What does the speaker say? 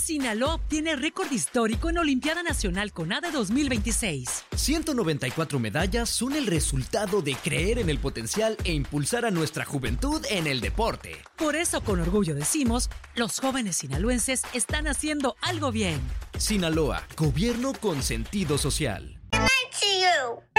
Sinaloa obtiene récord histórico en Olimpiada Nacional CONADE 2026. 194 medallas son el resultado de creer en el potencial e impulsar a nuestra juventud en el deporte. Por eso, con orgullo decimos, los jóvenes sinaloenses están haciendo algo bien. Sinaloa, gobierno con sentido social.